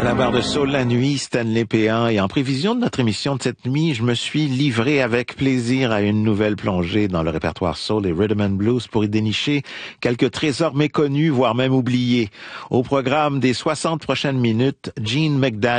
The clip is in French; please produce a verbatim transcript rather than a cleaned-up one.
la barre de Soul la nuit, Stanley Péan. Et en prévision de notre émission de cette nuit, je me suis livré avec plaisir à une nouvelle plongée dans le répertoire Soul et Rhythm and Blues pour y dénicher quelques trésors méconnus, voire même oubliés. Au programme des soixante prochaines minutes, Gene McDaniel